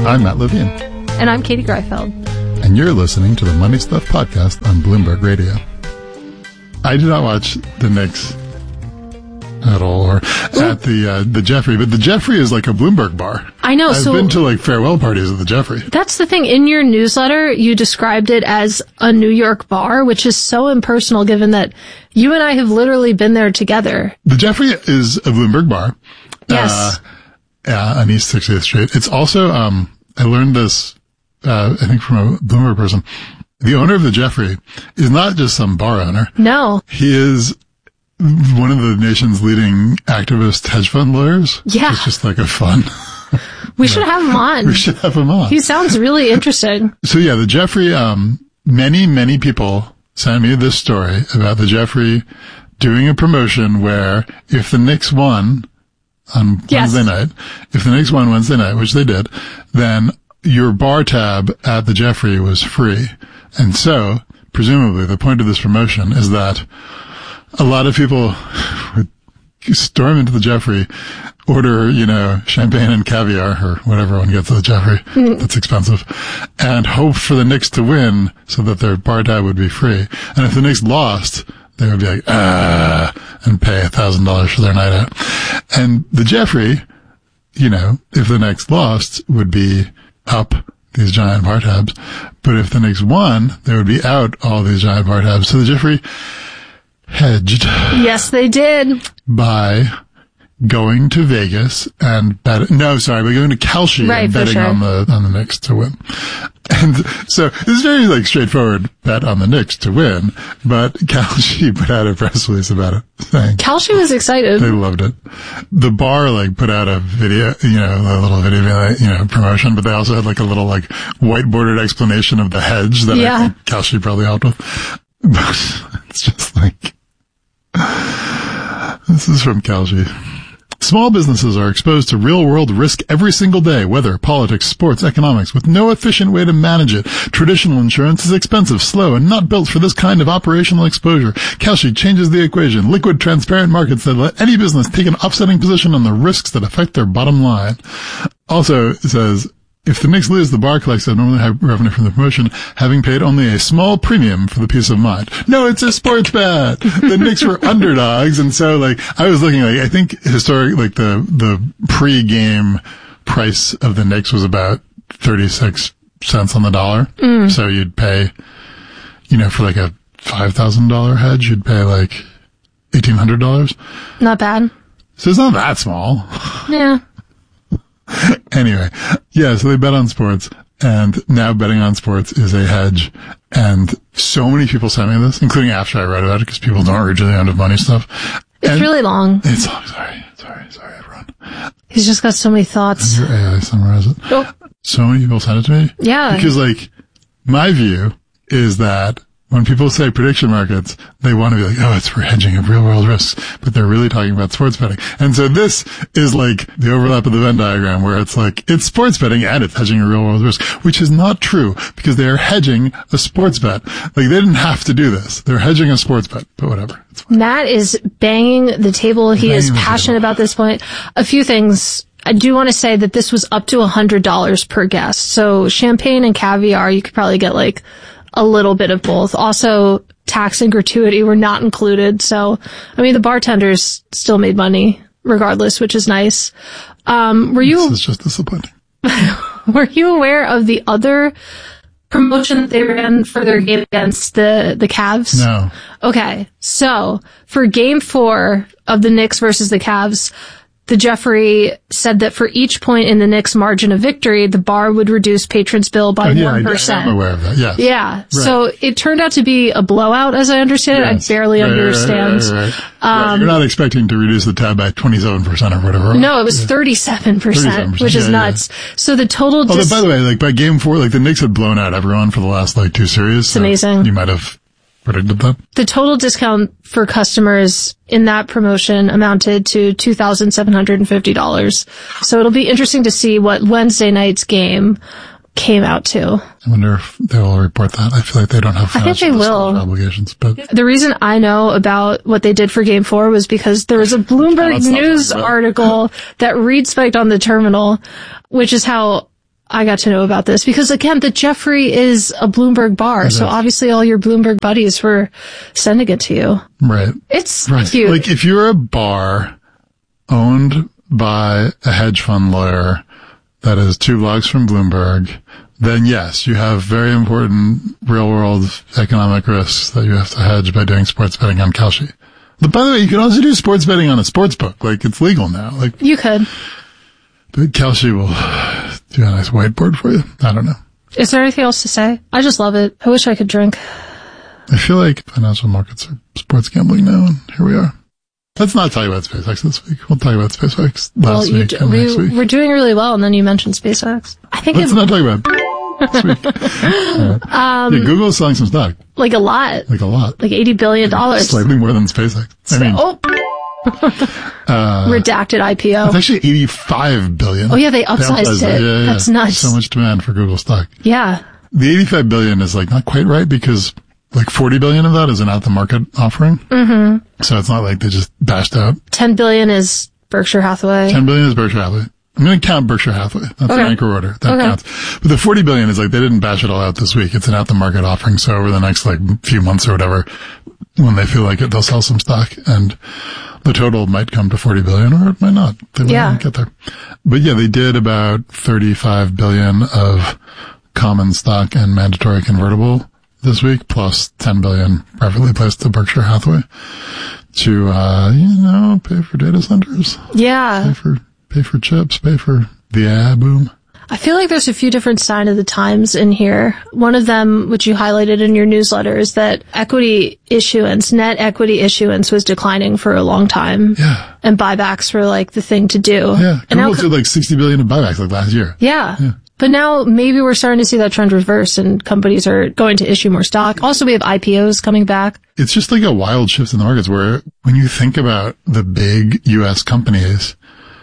I'm Matt Levine. And I'm Katie Greifeld. And you're listening to the Money Stuff Podcast on Bloomberg Radio. I did not watch the Knicks at all, or at the Jeffrey, but the Jeffrey is like a Bloomberg bar. I know. I've been to like farewell parties at the Jeffrey. That's the thing. In your newsletter, you described it as a New York bar, which is so impersonal given that you and I have literally been there together. The Jeffrey is a Bloomberg bar. Yes. On East 60th Street. It's also, I learned this, I think from a Bloomberg person. The owner of the Jeffrey is not just some bar owner. No. He is one of the nation's leading activist hedge fund lawyers. Yeah. It's just like a fun. We should have him on. We should have him on. He sounds really interesting. So yeah, the Jeffrey, many people sent me this story about the Jeffrey doing a promotion where if the Knicks won on Wednesday night, if the Knicks won Wednesday night, which they did, then your bar tab at the Jeffrey was free. And so, presumably, the point of this promotion is that a lot of people would storm into the Jeffrey, order, champagne and caviar, or whatever one gets at the Jeffrey. That's expensive. And hope for the Knicks to win so that their bar tab would be free. And if the Knicks lost, they would be like, and pay $1,000 for their night out. And the Jeffrey, if the Knicks lost, would be up these giant bar tabs. But if the Knicks won, they would be out all these giant bar tabs. So the Jeffrey hedged. Yes, they did. By going to Vegas and by going to Kalshi and betting on the Knicks to win. And so it's very straightforward bet on the Knicks to win, but Kalshi put out a press release about it saying Kalshi was excited. They loved it. The bar put out a video, a little video, promotion, but they also had a little whiteboarded explanation of the hedge that I think Kalshi probably helped with. But it's just this is from Kalshi. Small businesses are exposed to real-world risk every single day, weather, politics, sports, economics, with no efficient way to manage it. Traditional insurance is expensive, slow, and not built for this kind of operational exposure. Kalshi changes the equation. Liquid, transparent markets that let any business take an offsetting position on the risks that affect their bottom line. Also, it says, if the Knicks lose, the bar collects abnormally high revenue from the promotion, having paid only a small premium for the peace of mind. No, it's a sports bet. The Knicks were underdogs, and so I was looking I think the pre-game price of the Knicks was about 36 cents on the dollar. So you'd pay, for a $5,000 hedge, you'd pay $1,800. Not bad. So it's not that small. Yeah. Anyway, so they bet on sports, and now betting on sports is a hedge. And so many people sent me this, including after I read about it, because people don't read the end of money stuff. It's really long. It's long. Sorry, everyone. He's just got so many thoughts. Your AI summarize it. Oh. So many people sent it to me. Yeah. Because my view is that when people say prediction markets, they want to be it's for hedging of real world risks, but they're really talking about sports betting. And so this is the overlap of the Venn diagram where it's it's sports betting and it's hedging a real world risk, which is not true because they are hedging a sports bet. They didn't have to do this. They're hedging a sports bet, but whatever. It's fine. Matt is banging the table. He is passionate about this point. A few things. I do want to say that this was up to $100 per guest. So champagne and caviar, you could probably get a little bit of both. Also, tax and gratuity were not included. So, the bartenders still made money regardless, which is nice. This is just disappointing. Were you aware of the other promotion that they ran for their game against the Cavs? No. Okay. So, for game 4 of the Knicks versus the Cavs, the Jeffrey said that for each point in the Knicks' margin of victory, the bar would reduce patrons' bill by 1%. I'm aware of that, yes. Yeah. Right. So it turned out to be a blowout, as I understand it. I barely understand. Right. You're not expecting to reduce the tab by 27% or whatever. No, it was 37%, which is nuts. Yeah. So the total... by the way, by game 4, the Knicks had blown out everyone for the last 2 series. It's amazing. You might have predicted that. The total discount for customers in that promotion amounted to $2,750. So it'll be interesting to see what Wednesday night's game came out to. I wonder if they will report that. I feel like they don't have financial obligations. But the reason I know about what they did for Game 4 was because there was a Bloomberg News article that Reed spiked on the terminal, which is how I got to know about this because, again, the Jeffrey is a Bloomberg bar. So obviously all your Bloomberg buddies were sending it to you. Right. It's cute. Like if you're a bar owned by a hedge fund lawyer that is 2 blocks from Bloomberg, then yes, you have very important real world economic risks that you have to hedge by doing sports betting on Kalshi. But by the way, you can also do sports betting on a sports book. Like it's legal now. Like you could. But Kalshi will do a nice whiteboard for you. I don't know. Is there anything else to say? I just love it. I wish I could drink. I feel like financial markets are sports gambling now, and here we are. Let's not talk about SpaceX this week. We'll talk about SpaceX last week and next week. We're doing really well, and then you mentioned SpaceX. Let's not talk about it this week. Yeah, Google's selling some stock. Like a lot. Like $80 billion. Slightly more than SpaceX. Redacted IPO. It's actually $85 billion. Oh yeah, they upsized it. Yeah. That's nuts. So much demand for Google stock. Yeah. The $85 billion is like not quite right because like $40 billion of that is an out-the-market offering. Mm-hmm. So it's not like they just bashed out. $10 billion is Berkshire Hathaway. $10 billion is Berkshire Hathaway. I'm going to count Berkshire Hathaway. That's the anchor order. That counts. But the $40 billion is like they didn't bash it all out this week. It's an out-the-market offering. So over the next like few months or whatever, when they feel like it, they'll sell some stock and the total might come to $40 billion or it might not. They might get there. But yeah, they did about $35 billion of common stock and mandatory convertible this week, plus $10 billion privately placed to Berkshire Hathaway to, pay for data centers. Yeah. Pay for chips, pay for the AI boom. I feel like there's a few different signs of the times in here. One of them, which you highlighted in your newsletter, is that net equity issuance was declining for a long time. Yeah. And buybacks were like the thing to do. Yeah. Google did like $60 billion in buybacks like last year. Yeah. But now maybe we're starting to see that trend reverse and companies are going to issue more stock. Also, we have IPOs coming back. It's just like a wild shift in the markets where when you think about the big U.S. companies,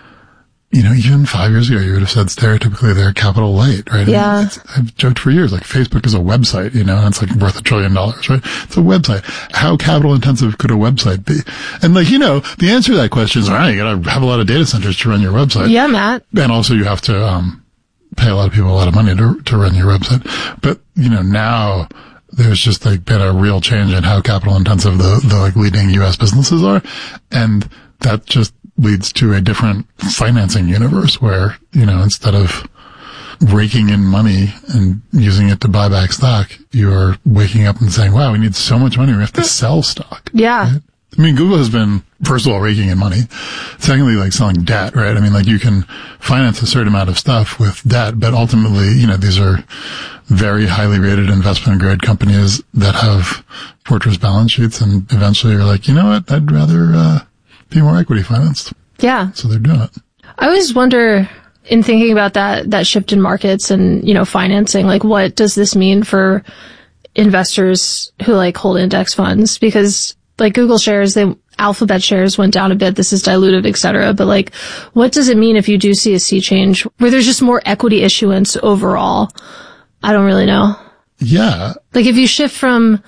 even 5 years ago, you would have said stereotypically they're capital light, right? Yeah. I've joked for years, like Facebook is a website, and it's like worth $1 trillion, right? It's a website. How capital intensive could a website be? And the answer to that question is, all right, you gotta have a lot of data centers to run your website. Yeah, Matt. And also you have to, pay a lot of people a lot of money to run your website. But, now there's just been a real change in how capital intensive the leading U.S. businesses are. And that just leads to a different financing universe where, instead of raking in money and using it to buy back stock, you're waking up and saying, wow, we need so much money, we have to sell stock. Yeah. Right? I mean, Google has been, first of all, raking in money. Secondly, selling debt, right? I mean, you can finance a certain amount of stuff with debt, but ultimately, these are very highly rated investment grade companies that have fortress balance sheets and eventually you're like, you know what? I'd rather, be more equity financed. Yeah. So they're doing it. I always wonder in thinking about that shift in markets and, financing, what does this mean for investors who hold index funds? Because Google shares, Alphabet shares went down a bit. This is dilutive, et cetera. But what does it mean if you do see a sea change where there's just more equity issuance overall? I don't really know. Yeah. If you shift from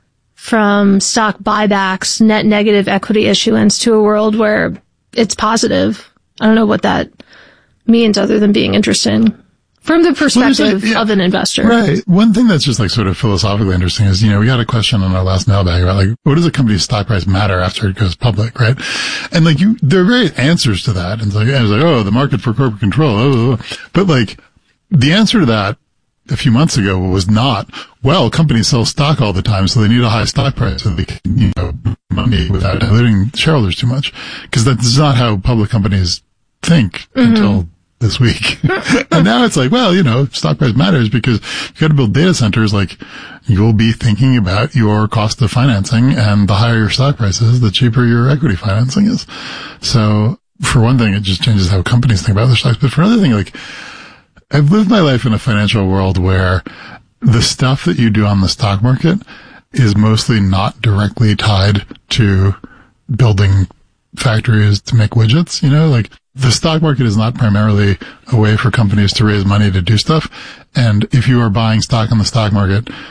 stock buybacks, net negative equity issuance to a world where it's positive. I don't know what that means other than being interesting from the perspective of an investor. Right. One thing that's just sort of philosophically interesting is, we got a question on our last mailbag about what does a company's stock price matter after it goes public, right? And there are various answers to that. And it's oh, the market for corporate control. But the answer to that a few months ago was not, well, companies sell stock all the time, so they need a high stock price so they can, money without diluting shareholders too much. Because that's not how public companies think until this week. And now it's stock price matters because you got to build data centers. You'll be thinking about your cost of financing, and the higher your stock price is, the cheaper your equity financing is. So for one thing, it just changes how companies think about their stocks. But for another thing, I've lived my life in a financial world where the stuff that you do on the stock market is mostly not directly tied to building factories to make widgets. The stock market is not primarily a way for companies to raise money to do stuff. And if you are buying stock on the stock market,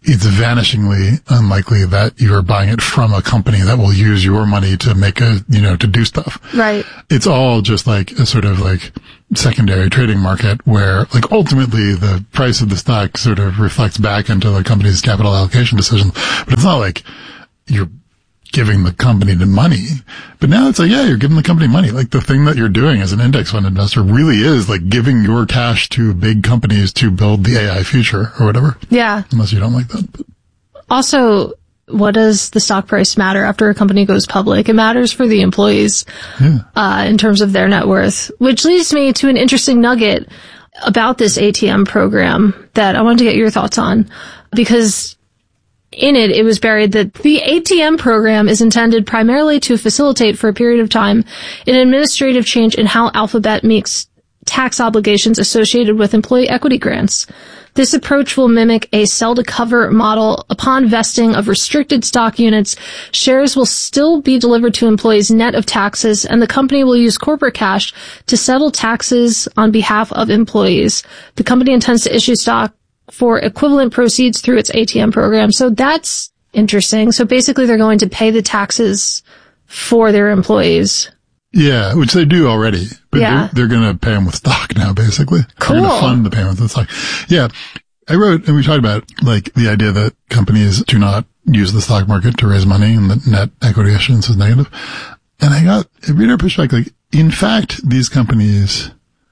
it's vanishingly unlikely that you're buying it from a company that will use your money to make to do stuff. Right. It's all just like a sort of like secondary trading market where like ultimately the price of the stock sort of reflects back into the company's capital allocation decisions. But it's not like you're giving the company the money. But now it's like, yeah, you're giving the company money. Like the thing that you're doing as an index fund investor really is like giving your cash to big companies to build the AI future or whatever. Yeah. Unless you don't like that. But. Also, what does the stock price matter after a company goes public? It matters for the employees, in terms of their net worth, which leads me to an interesting nugget about this ATM program that I wanted to get your thoughts on, because in it was buried that the ATM program is intended primarily to facilitate for a period of time an administrative change in how Alphabet meets tax obligations associated with employee equity grants. This approach will mimic a sell-to-cover model. Upon vesting of restricted stock units, shares will still be delivered to employees net of taxes, and the company will use corporate cash to settle taxes on behalf of employees. The company intends to issue stock for equivalent proceeds through its ATM program. So that's interesting. So basically they're going to pay the taxes for their employees. Yeah, which they do already. But they're going to pay them with stock now, basically. Cool. They're going to fund the payments with stock. Yeah. I wrote, and we talked about like the idea that companies do not use the stock market to raise money and that net equity issuance is negative. And I got a reader pushback, like, in fact, these companies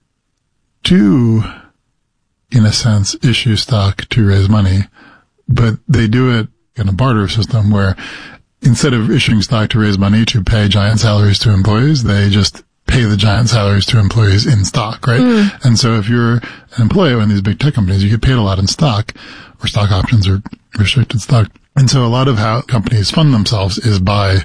do, in a sense, issue stock to raise money, but they do it in a barter system where instead of issuing stock to raise money to pay giant salaries to employees, they just pay the giant salaries to employees in stock, right? And so if you're an employee in these big tech companies, you get paid a lot in stock or stock options or restricted stock. And so a lot of how companies fund themselves is by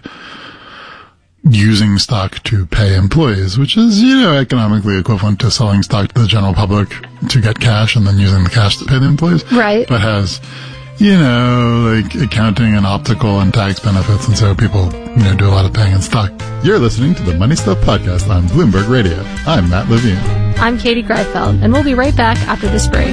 using stock to pay employees, which is, economically equivalent to selling stock to the general public to get cash and then using the cash to pay the employees. Right. But has, like accounting and optical and tax benefits. And so people, do a lot of paying in stock. You're listening to the Money Stuff Podcast on Bloomberg Radio. I'm Matt Levine. I'm Katie Greifeld, and we'll be right back after this break.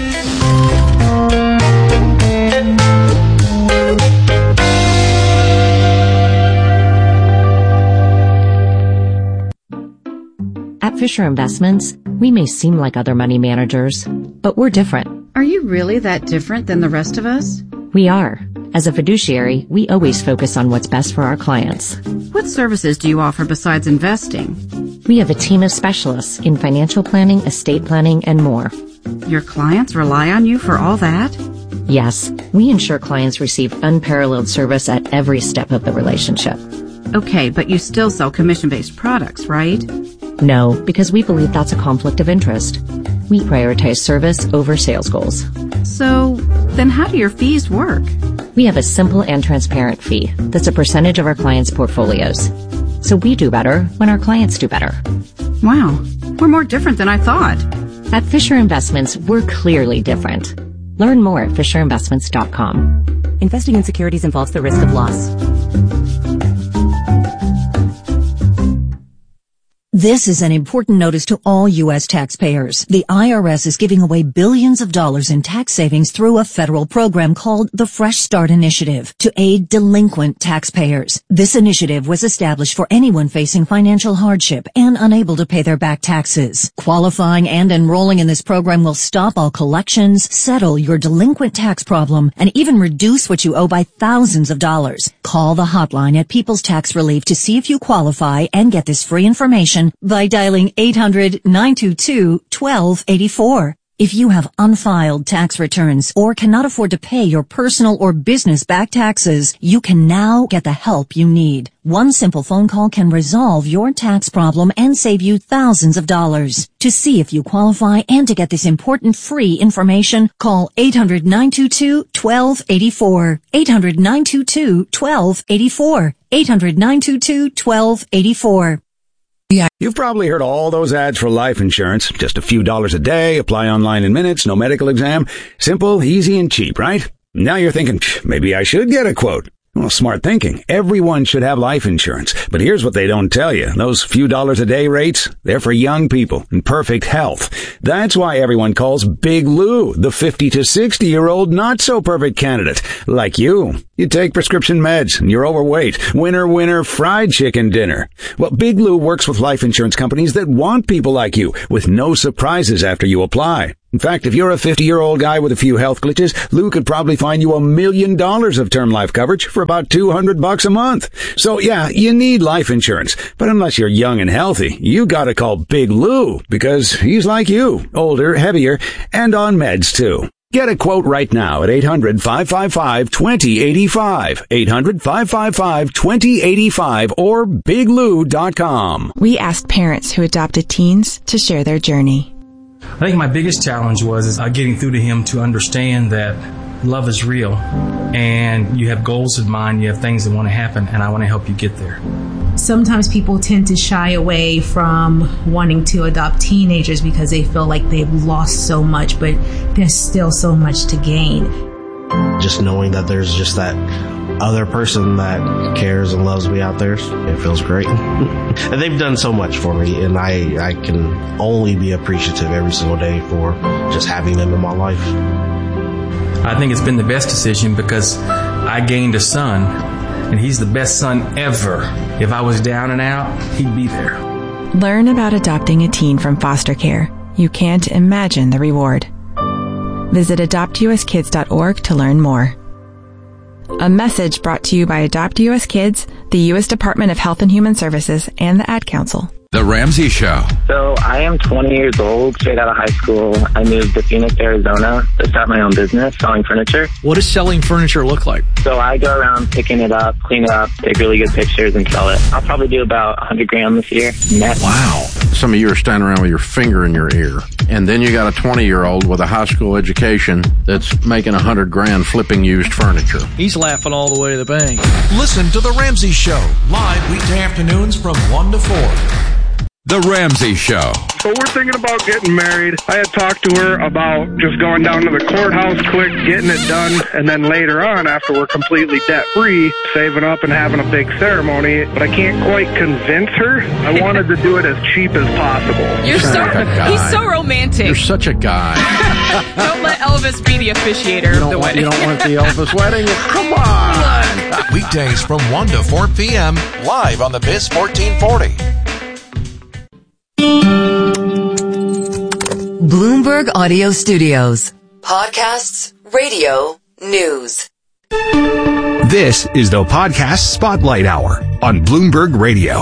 At Fisher Investments, we may seem like other money managers, but we're different. Are you really that different than the rest of us? We are. As a fiduciary, we always focus on what's best for our clients. What services do you offer besides investing? We have a team of specialists in financial planning, estate planning, and more. Your clients rely on you for all that? Yes, we ensure clients receive unparalleled service at every step of the relationship. Okay, but you still sell commission-based products, right? No, because we believe that's a conflict of interest. We prioritize service over sales goals. So, then how do your fees work? We have a simple and transparent fee that's a percentage of our clients' portfolios. So we do better when our clients do better. Wow, we're more different than I thought. At Fisher Investments, we're clearly different. Learn more at FisherInvestments.com. Investing in securities involves the risk of loss. This is an important notice to all U.S. taxpayers. The IRS is giving away billions of dollars in tax savings through a federal program called the Fresh Start Initiative to aid delinquent taxpayers. This initiative was established for anyone facing financial hardship and unable to pay their back taxes. Qualifying and enrolling in this program will stop all collections, settle your delinquent tax problem, and even reduce what you owe by thousands of dollars. Call the hotline at People's Tax Relief to see if you qualify and get this free information by dialing 800-922-1284. If you have unfiled tax returns or cannot afford to pay your personal or business back taxes, you can now get the help you need. One simple phone call can resolve your tax problem and save you thousands of dollars. To see if you qualify and to get this important free information, call 800-922-1284. 800-922-1284. 800-922-1284. You've probably heard all those ads for life insurance. Just a few dollars a day, apply online in minutes, no medical exam. Simple, easy, and cheap, right? Now you're thinking, maybe I should get a quote. Well, smart thinking. Everyone should have life insurance. But here's what they don't tell you. Those few dollars a day rates, they're for young people in perfect health. That's why everyone calls Big Lou the 50 to 60-year-old not-so-perfect candidate. Like you. You take prescription meds and you're overweight. Winner, fried chicken dinner. Well, Big Lou works with life insurance companies that want people like you with no surprises after you apply. In fact, if you're a 50-year-old guy with a few health glitches, Lou could probably find you $1 million of term life coverage for about $200 a month. So yeah, you need life insurance. But unless you're young and healthy, you gotta call Big Lou because he's like you, older, heavier, and on meds too. Get a quote right now at 800-555-2085, 800-555-2085, or biglou.com. We asked parents who adopted teens to share their journey. I think my biggest challenge was getting through to him to understand that love is real and you have goals in mind, you have things that want to happen, and I want to help you get there. Sometimes people tend to shy away from wanting to adopt teenagers because they feel like they've lost so much, but there's still so much to gain. Just knowing that there's just that other person that cares and loves me out there, it feels great. And they've done so much for me, and I can only be appreciative every single day for just having them in my life. I think it's been the best decision because I gained a son, and he's the best son ever. If I was down and out, he'd be there. Learn about adopting a teen from foster care. You can't imagine the reward. Visit adoptuskids.org to learn more. A message brought to you by Adopt US Kids, the U.S. Department of Health and Human Services, and the Ad Council. The Ramsey Show. So I am 20 years old, straight out of high school. I moved to Phoenix, Arizona to start my own business, selling furniture. What does selling furniture look like? So I go around picking it up, clean it up, take really good pictures, and sell it. I'll probably do about $100,000 this year net. Wow. Some of you are standing around with your finger in your ear. And then you got a 20-year-old with a high school education that's making $100,000 flipping used furniture. He's laughing all the way to the bank. Listen to The Ramsey Show, live weekday afternoons from 1 to 4. The Ramsey Show. So we're thinking about getting married. I had talked to her about just going down to the courthouse quick, getting it done, and then later on, after we're completely debt-free, saving up and having a big ceremony. But I can't quite convince her. I wanted to do it as cheap as possible. He's so romantic. You're such a guy. Don't let Elvis be the officiator of the wedding. You don't want the Elvis wedding? Come on. Weekdays from 1 to 4 p.m. live on the Biz 1440. Bloomberg Audio Studios. Podcasts, radio, news. This is the Podcast Spotlight Hour on Bloomberg Radio.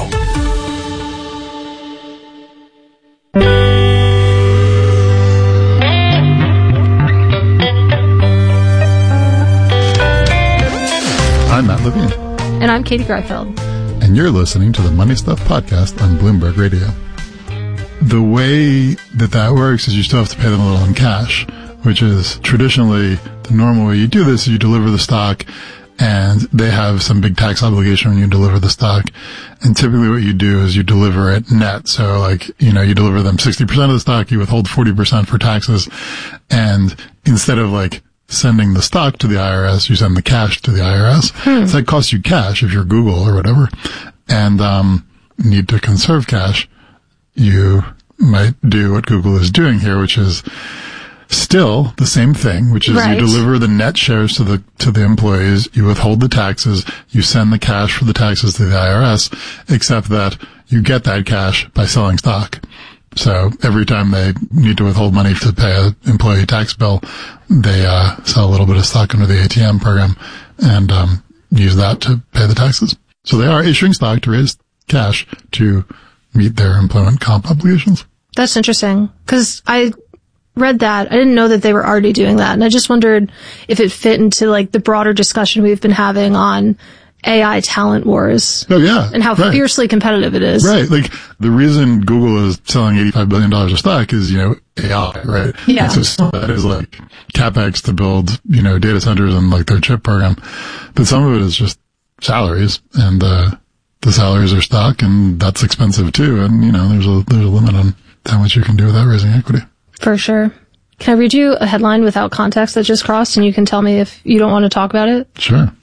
I'm Matt Levine. And I'm Katie Greifeld. And you're listening to the Money Stuff Podcast on Bloomberg Radio. The way that works is you still have to pay them a little in cash, which is traditionally the normal way you do this is you deliver the stock and they have some big tax obligation when you deliver the stock. And typically what you do is you deliver it net. So you deliver them 60% of the stock, you withhold 40% for taxes. And instead of sending the stock to the IRS, you send the cash to the IRS. So that costs you cash if you're Google or whatever. And, need to conserve cash. You might do what Google is doing here, which is still the same thing, which is you deliver the net shares to the employees, you withhold the taxes, you send the cash for the taxes to the IRS, except that you get that cash by selling stock. So every time they need to withhold money to pay an employee tax bill, they sell a little bit of stock under the ATM program and use that to pay the taxes. So they are issuing stock to raise cash to meet their employment comp obligations. That's interesting, because I read that. I didn't know that they were already doing that, and I just wondered if it fit into the broader discussion we've been having on AI talent wars. Oh, yeah. And how fiercely competitive it is. Right. The reason Google is selling $85 billion of stock is, AI, right? Yeah. So that is CapEx to build, data centers and their chip program. But some of it is just salaries, and the salaries are stock, and that's expensive too. And, there's a limit on how much you can do without raising equity. For sure. Can I read you a headline without context that just crossed, and you can tell me if you don't want to talk about it? Sure.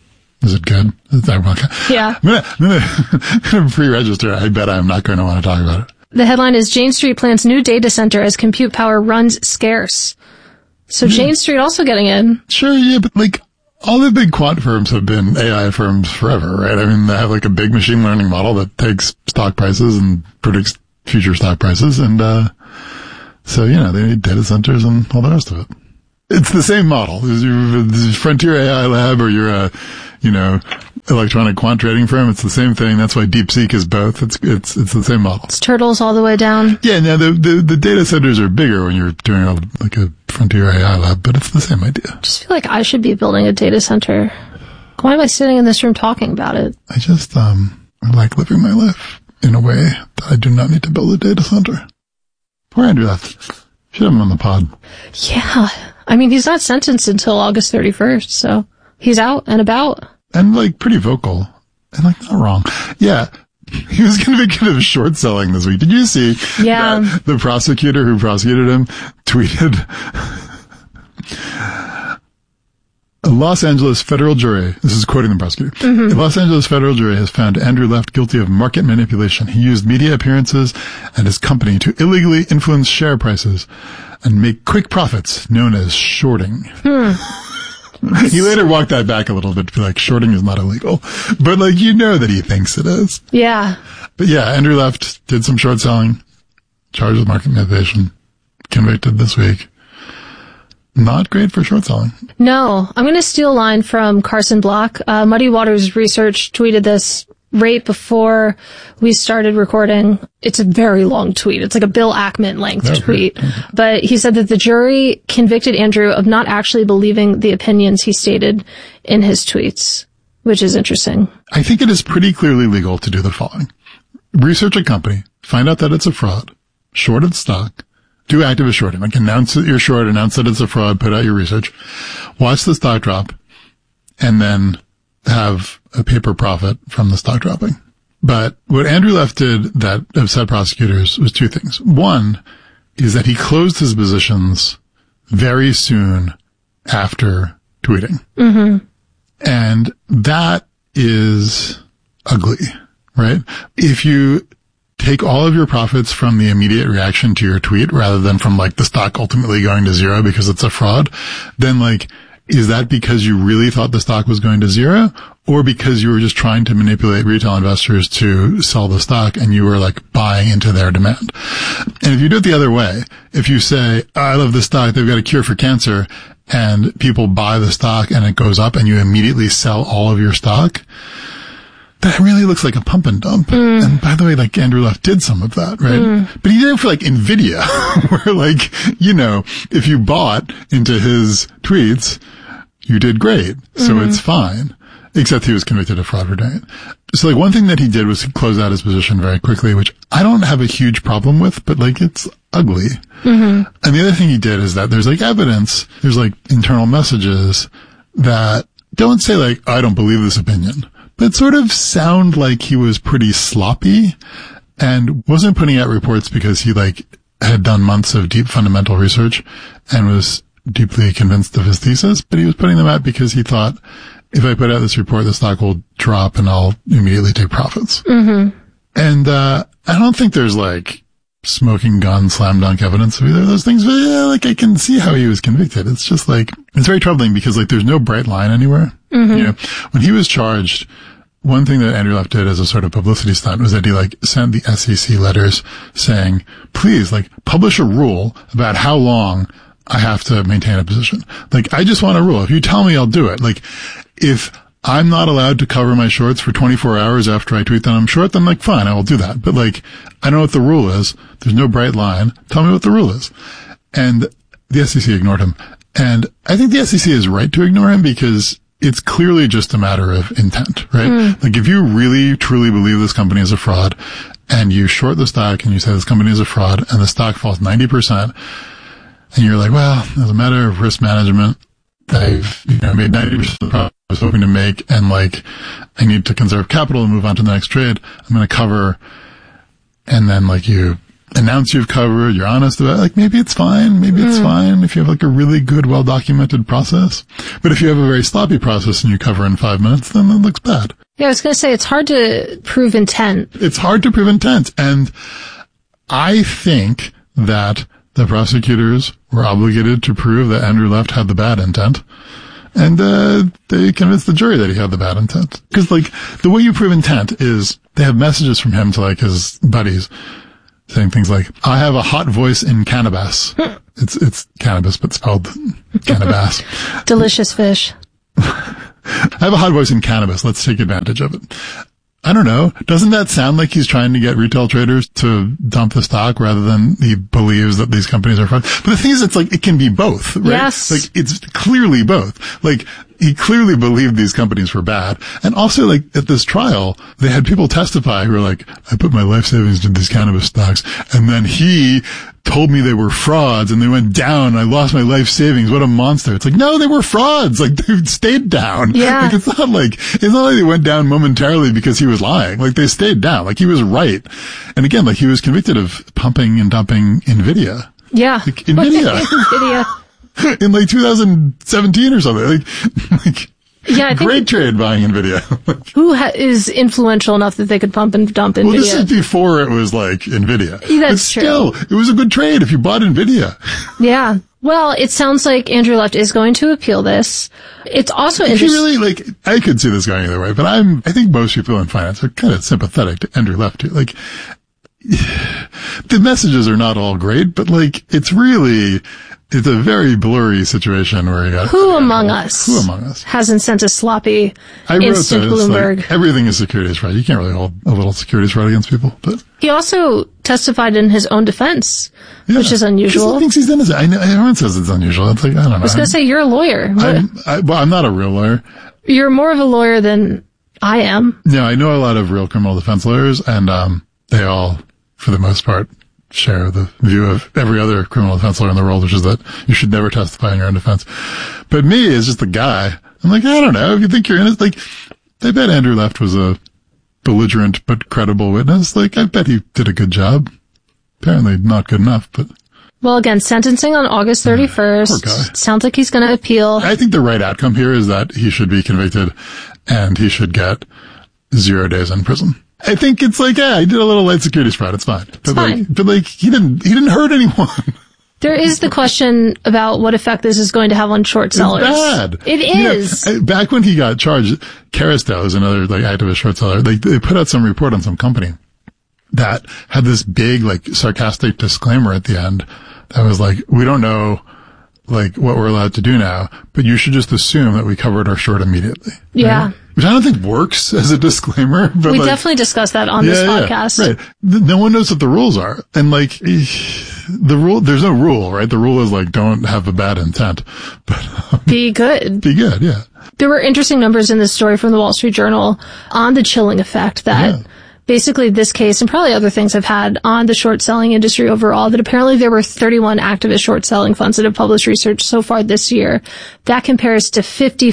Is it good? Yeah. I'm gonna pre-register. I bet I'm not going to want to talk about it. The headline is Jane Street plans new data center as compute power runs scarce. So Jane Street also getting in. Sure, yeah, but like all the big quant firms have been AI firms forever, right? I mean, they have like a big machine learning model that takes stock prices and predicts future stock prices. And, so, they need data centers and all the rest of it. It's the same model. Your Frontier AI Lab or your, electronic quant trading firm. It's the same thing. That's why DeepSeek is both. It's the same model. It's turtles all the way down. Yeah. Now the data centers are bigger when you're doing like a Frontier AI Lab, but it's the same idea. I just feel like I should be building a data center. Why am I sitting in this room talking about it? I just, I like living my life in a way that I do not need to build a data center. Poor Andrew left. Should have him on the pod. Yeah. I mean, he's not sentenced until August 31st, so he's out and about. And like pretty vocal. And like not wrong. Yeah. He was convicted of short selling this week. Did you see that the prosecutor who prosecuted him tweeted, a Los Angeles federal jury, this is quoting the prosecutor, a Los Angeles federal jury has found Andrew Left guilty of market manipulation. He used media appearances and his company to illegally influence share prices and make quick profits, known as shorting. He later walked that back a little bit to be like, shorting is not illegal. But like, that he thinks it is. Yeah. But yeah, Andrew Left did some short selling, charged with market manipulation, convicted this week. Not great for short selling. No. I'm going to steal a line from Carson Block. Muddy Waters Research tweeted this right before we started recording. It's a very long tweet. It's like a Bill Ackman length tweet. But he said that the jury convicted Andrew of not actually believing the opinions he stated in his tweets, which is interesting. I think it is pretty clearly legal to do the following. Research a company, find out that it's a fraud, short its stock, do activist shorting, like announce that you're short, announce that it's a fraud, put out your research, watch the stock drop, and then have a paper profit from the stock dropping. But what Andrew Left did that upset prosecutors was two things. One is that he closed his positions very soon after tweeting. And that is ugly, right? If you take all of your profits from the immediate reaction to your tweet rather than from like the stock ultimately going to zero because it's a fraud, then like, is that because you really thought the stock was going to zero or because you were just trying to manipulate retail investors to sell the stock and you were like buying into their demand? And if you do it the other way, if you say, I love this stock, they've got a cure for cancer, and people buy the stock and it goes up and you immediately sell all of your stock, that really looks like a pump and dump. And by the way, like Andrew Left did some of that, right? But he did it for like NVIDIA, where like, if you bought into his tweets, you did great. So it's fine. Except he was convicted of fraud for doing it. So like one thing that he did was he closed out his position very quickly, which I don't have a huge problem with, but like it's ugly. And the other thing he did is that there's like evidence, there's like internal messages that don't say like, I don't believe this opinion, but sort of sound like he was pretty sloppy and wasn't putting out reports because he like had done months of deep fundamental research and was deeply convinced of his thesis, but he was putting them out because he thought, if I put out this report, the stock will drop and I'll immediately take profits. And I don't think there's like smoking gun, slam dunk evidence of either of those things, but yeah, like I can see how he was convicted. It's just like, it's very troubling because like there's no bright line anywhere. When he was charged, one thing that Andrew Left did as a sort of publicity stunt was that he like sent the SEC letters saying, please like publish a rule about how long I have to maintain a position. Like, I just want a rule. If you tell me, I'll do it. Like, if I'm not allowed to cover my shorts for 24 hours after I tweet that I'm short, then like, fine, I will do that. But like, I don't know what the rule is. There's no bright line. Tell me what the rule is. And the SEC ignored him. And I think the SEC is right to ignore him because it's clearly just a matter of intent, right? Like, if you really, truly believe this company is a fraud and you short the stock and you say this company is a fraud and the stock falls 90%, and you're like, well, as a matter of risk management, I've made 90% of the profit I was hoping to make, and like, I need to conserve capital and move on to the next trade. I'm going to cover, and then like you announce you've covered, you're honest about it, like maybe it's fine. Maybe it's fine if you have like a really good, well-documented process. But if you have a very sloppy process and you cover in 5 minutes, then that looks bad. Yeah, I was going to say, it's hard to prove intent. It's hard to prove intent. And I think that the prosecutors were obligated to prove that Andrew Left had the bad intent. And they convinced the jury that he had the bad intent. Because, like, the way you prove intent is they have messages from him to, like, his buddies saying things like, I have a hot voice in cannabis. It's cannabis, but spelled cannabis. Delicious fish. I have a hot voice in cannabis. Let's take advantage of it. I don't know. Doesn't that sound like he's trying to get retail traders to dump the stock rather than he believes that these companies are fraud? But the thing is, it's like, it can be both, right? Yes. Like, it's clearly both. Like, he clearly believed these companies were bad. And also, like, at this trial, they had people testify who were like, I put my life savings into these cannabis stocks, and then he told me they were frauds and they went down. I lost my life savings. What a monster. It's like, no, they were frauds. Like, they stayed down. Yeah. Like, it's not like they went down momentarily because he was lying. Like, they stayed down. Like, he was right. And again, like, he was convicted of pumping and dumping NVIDIA. Yeah. Like, NVIDIA. NVIDIA. In like 2017 or something. Like yeah, I think great trade buying NVIDIA. Who is influential enough that they could pump and dump NVIDIA? Well, this is before it was like NVIDIA. That's true. Still, it was a good trade if you bought NVIDIA. Yeah. Well, it sounds like Andrew Left is going to appeal this. It's also interesting. Really, like, I could see this going either way, but I think most people in finance are kind of sympathetic to Andrew Left too. Like, the messages are not all great, but like, it's a very blurry situation where you got Who among us hasn't sent a sloppy instant Bloomberg? Like, everything is securities fraud. You can't really hold a little securities fraud against people. But he also testified in his own defense, which is unusual. He thinks he's innocent. I know everyone says it's unusual. It's like, I don't know. I was going to say, you're a lawyer. I'm not a real lawyer. You're more of a lawyer than I am. No, I know a lot of real criminal defense lawyers, and they all, for the most part, share the view of every other criminal defense lawyer in the world, which is that you should never testify in your own defense. But me, as just a guy, I'm like, I don't know. If you think you're innocent, like, I bet Andrew Left was a belligerent but credible witness. Like, I bet he did a good job. Apparently not good enough, but. Well, again, sentencing on August 31st. Poor guy. Sounds like he's going to appeal. I think the right outcome here is that he should be convicted and he should get 0 days in prison. I think it's like, yeah, he did a little light securities fraud. It's fine. It's fine. But he didn't hurt anyone. There is the question about what effect this is going to have on short sellers. It's bad. It is. You know, back when he got charged, Caristel is another like activist short seller. They put out some report on some company that had this big, like, sarcastic disclaimer at the end that was like, we don't know, like, what we're allowed to do now, but you should just assume that we covered our short immediately. Yeah. Right? Which I don't think works as a disclaimer. But we like, definitely discussed that on this podcast. Yeah, right. No one knows what the rules are. And like, there's no rule, right? The rule is like, don't have a bad intent. But be good. Be good, yeah. There were interesting numbers in this story from the Wall Street Journal on the chilling effect that basically this case and probably other things have had on the short selling industry overall, that apparently there were 31 activist short selling funds that have published research so far this year. That compares to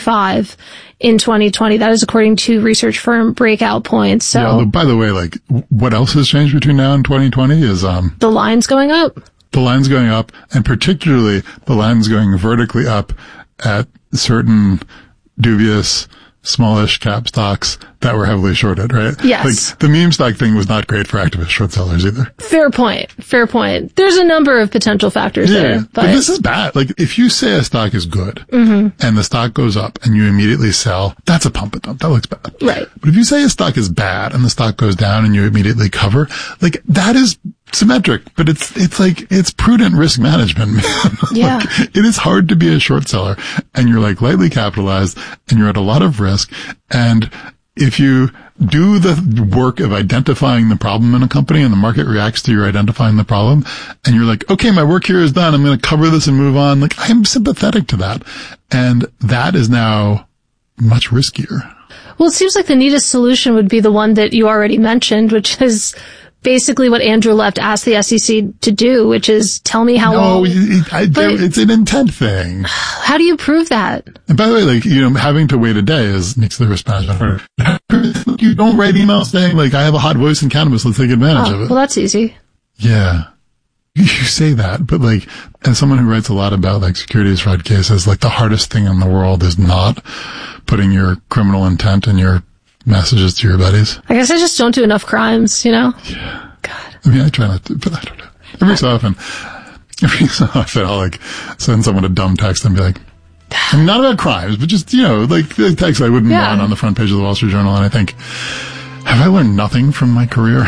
55 in 2020. That is according to research firm Breakout Points. So, yeah, by the way, like, what else has changed between now and 2020 is, the line's going up. The line's going up, and particularly the line's going vertically up at certain dubious, smallish cap stocks that were heavily shorted, right? Yes. Like, the meme stock thing was not great for activist short sellers either. Fair point. Fair point. There's a number of potential factors there. But this is bad. Like, if you say a stock is good and the stock goes up and you immediately sell, that's a pump and dump. That looks bad. Right. But if you say a stock is bad and the stock goes down and you immediately cover, like, that is symmetric, but it's prudent risk management, man. Yeah. Like, it is hard to be a short seller and you're like lightly capitalized and you're at a lot of risk. And if you do the work of identifying the problem in a company and the market reacts to your identifying the problem and you're like, okay, my work here is done. I'm going to cover this and move on. Like, I'm sympathetic to that. And that is now much riskier. Well, it seems like the neatest solution would be the one that you already mentioned, which is basically what Andrew Left asked the SEC to do, which is tell me how long. It's an intent thing. How do you prove that? And by the way, like, you know, having to wait a day makes the risk management harder. You don't write emails saying, like, I have a hot voice in cannabis, let's take advantage of it. Well, that's easy. Yeah. You say that, but like, as someone who writes a lot about like securities fraud cases, like the hardest thing in the world is not putting your criminal intent in your messages to your buddies. I guess I just don't do enough crimes, you know? Yeah. God. I mean, I try not to, but I don't know. Every so often I'll like send someone a dumb text and be like, not about crimes, but just, you know, like the text I wouldn't want on the front page of the Wall Street Journal. And I think, have I learned nothing from my career?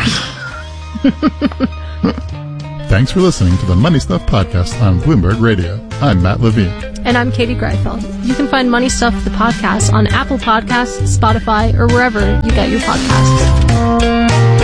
Thanks for listening to the Money Stuff Podcast on Bloomberg Radio. I'm Matt Levine. And I'm Katie Greifeld. You can find Money Stuff, the podcast, on Apple Podcasts, Spotify, or wherever you get your podcasts.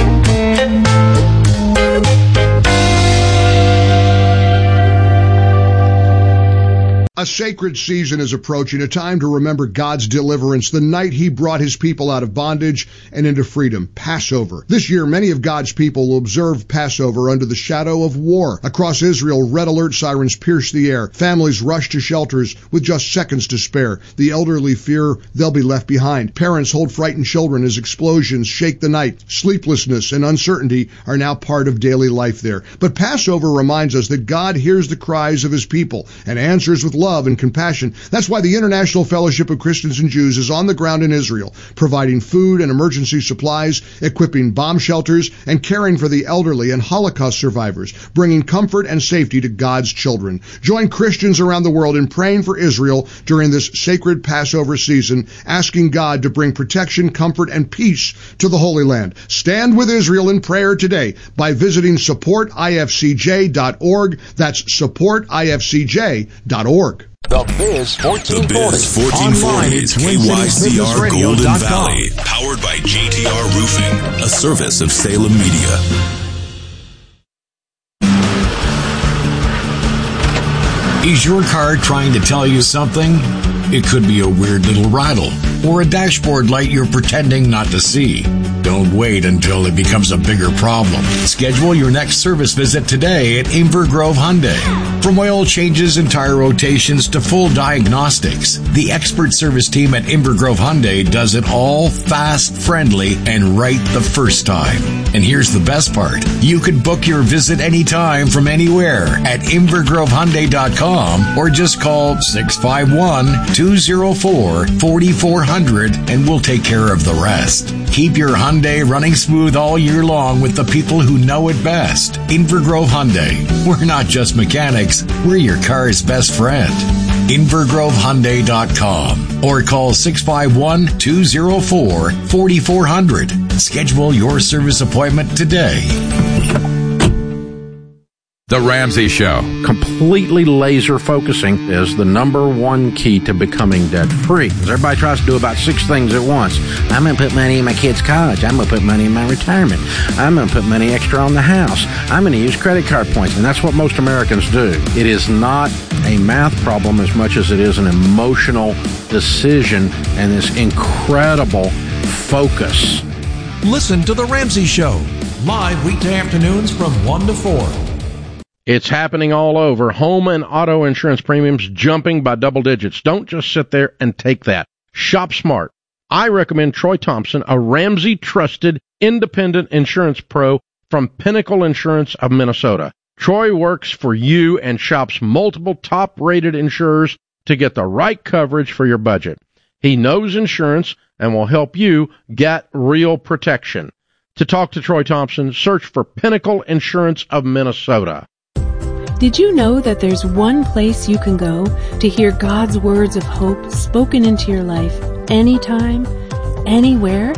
A sacred season is approaching, a time to remember God's deliverance, the night he brought his people out of bondage and into freedom, Passover. This year, many of God's people will observe Passover under the shadow of war. Across Israel, red alert sirens pierce the air. Families rush to shelters with just seconds to spare. The elderly fear they'll be left behind. Parents hold frightened children as explosions shake the night. Sleeplessness and uncertainty are now part of daily life there. But Passover reminds us that God hears the cries of his people and answers with love and compassion. That's why the International Fellowship of Christians and Jews is on the ground in Israel, providing food and emergency supplies, equipping bomb shelters, and caring for the elderly and Holocaust survivors, bringing comfort and safety to God's children. Join Christians around the world in praying for Israel during this sacred Passover season, asking God to bring protection, comfort, and peace to the Holy Land. Stand with Israel in prayer today by visiting supportifcj.org. That's supportifcj.org. The Biz 1440. The Biz 1440 is KYCR Golden Valley, powered by JTR Roofing, a service of Salem Media. Is your car trying to tell you something? It could be a weird little rattle or a dashboard light you're pretending not to see. Don't wait until it becomes a bigger problem. Schedule your next service visit today at Inver Grove Hyundai. From oil changes and tire rotations to full diagnostics, the expert service team at Inver Grove Hyundai does it all fast, friendly, and right the first time. And here's the best part. You can book your visit anytime from anywhere at InverGroveHyundai.com or just call 651-204-4400 and we'll take care of the rest. Keep your Hyundai running smooth all year long with the people who know it best. Inver Grove Hyundai. We're not just mechanics, we're your car's best friend. InverGroveHyundai.com or call 651-204-4400. Schedule your service appointment today. The Ramsey Show. Completely laser focusing is the number one key to becoming debt free. Everybody tries to do about 6 things at once. I'm going to put money in my kids' college. I'm going to put money in my retirement. I'm going to put money extra on the house. I'm going to use credit card points. And that's what most Americans do. It is not a math problem as much as it is an emotional decision and this incredible focus. Listen to The Ramsey Show, live weekday afternoons from 1 to 4. It's happening all over. Home and auto insurance premiums jumping by double digits. Don't just sit there and take that. Shop smart. I recommend Troy Thompson, a Ramsey trusted independent insurance pro from Pinnacle Insurance of Minnesota. Troy works for you and shops multiple top-rated insurers to get the right coverage for your budget. He knows insurance and will help you get real protection. To talk to Troy Thompson, search for Pinnacle Insurance of Minnesota. Did you know that there's one place you can go to hear God's words of hope spoken into your life anytime, anywhere?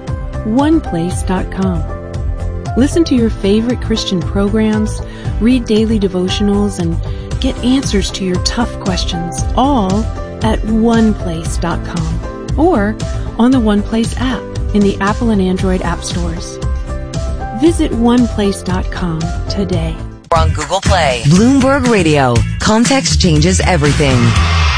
OnePlace.com. Listen to your favorite Christian programs, read daily devotionals, and get answers to your tough questions, all at OnePlace.com or on the OnePlace app in the Apple and Android app stores. Visit OnePlace.com today. On Google Play. Bloomberg Radio. Context changes everything.